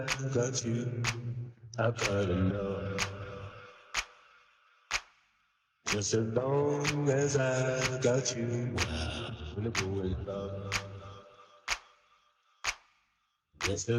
got you, I've got enough. Just as long as I got you, when the going love. Just as